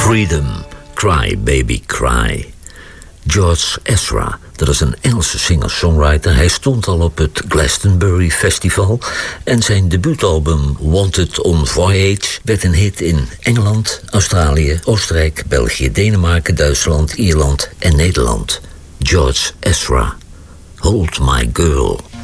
Freedom, Cry Baby Cry. George Ezra, dat is een Engelse singer-songwriter. Hij stond al op het Glastonbury Festival en zijn debuutalbum Wanted on Voyage werd een hit in Engeland, Australië, Oostenrijk, België, Denemarken, Duitsland, Ierland en Nederland. George Ezra, Hold My Girl.